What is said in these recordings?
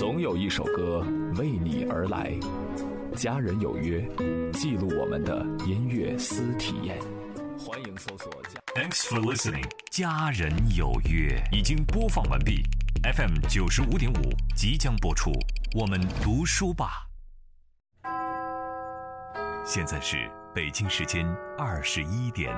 总有一首歌为你而来。家人有约，记录我们的音乐私体验。欢迎搜索 Thanks for listening。家人有约已经播放完毕 ，FM 95.5即将播出。我们读书吧。现在是北京时间21点。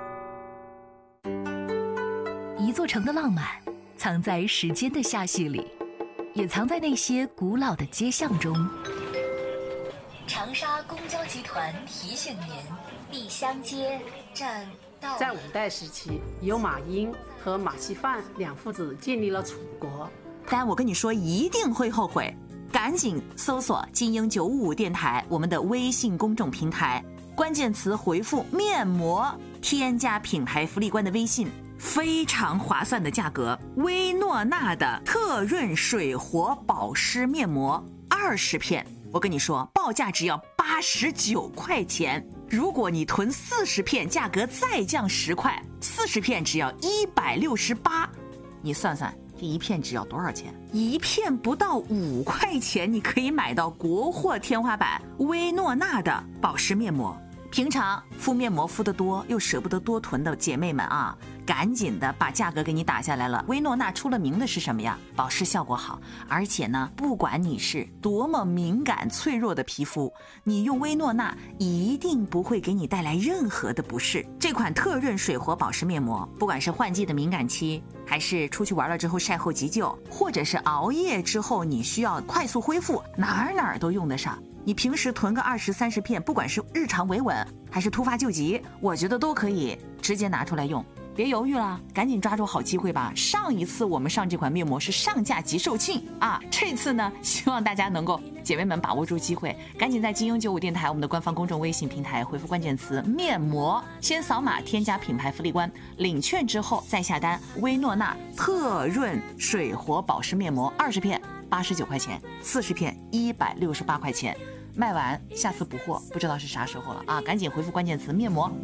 一座城的浪漫，藏在时间的下序里，也藏在那些古老的街巷中。长沙公交集团提醒您：丽香街站到。 在5代时期，由马英和马锡范两父子建立了楚国。 但我跟你说，一定会后悔。赶紧搜索金鹰955电台我们的微信公众平台，关键词回复面膜，添加品牌福利官的微信，非常划算的价格，薇诺娜的特润水活保湿面膜20片，我跟你说报价只要89块钱，如果你囤40片，价格再降10块，40片只要168，你算算这一片只要多少钱？一片不到5块钱，你可以买到国货天花板薇诺娜的保湿面膜。平常敷面膜敷得多又舍不得多囤的姐妹们啊，赶紧的把价格给你打下来了。薇诺娜出了名的是什么呀？保湿效果好，而且呢，不管你是多么敏感脆弱的皮肤，你用薇诺娜一定不会给你带来任何的不适。这款特润水活保湿面膜，不管是换季的敏感期，还是出去玩了之后晒后急救，或者是熬夜之后你需要快速恢复，哪儿都用得上。你平时囤个20、30片，不管是日常维稳还是突发救急，我觉得都可以直接拿出来用。别犹豫了，赶紧抓住好机会吧。上一次我们上这款面膜是上架即售罄啊，这次呢，希望大家能够姐妹们把握住机会，赶紧在金鹰95电台我们的官方公众微信平台回复关键词面膜，先扫码添加品牌福利官，领券之后再下单薇诺娜特润水活保湿面膜20片89块钱，40片168块钱，卖完下次补货不知道是啥时候了啊！赶紧回复关键词面膜。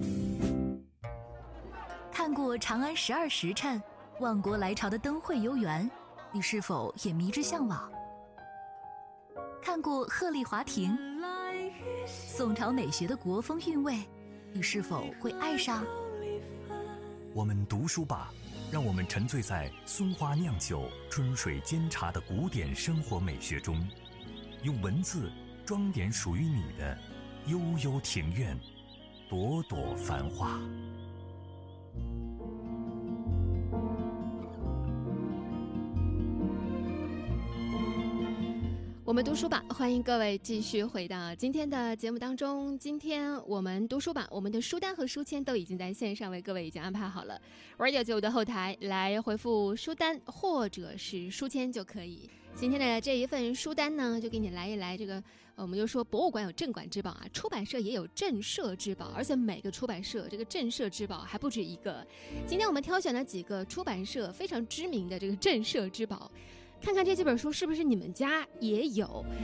看过长安12时辰、万国来朝的灯会游园，你是否也迷之向往？看过鹤唳华亭，宋朝美学的国风韵味，你是否会爱上？ 我们读书吧，让我们沉醉在松花酿酒、春水煎茶的古典生活美学中，用文字装点属于你的悠悠庭院，朵朵繁花。 我们读书吧，欢迎各位继续回到今天的节目当中。今天我们读书吧，我们的书单和书签都已经在线上为各位已经安排好了。Radio95的后台来回复书单或者是书签就可以。今天的这一份书单呢，就给你来一来这个，我们就说博物馆有镇馆之宝啊，出版社也有镇社之宝，而且每个出版社这个镇社之宝还不止一个。今天我们挑选了几个出版社非常知名的这个镇社之宝。看看这几本书是不是你们家也有？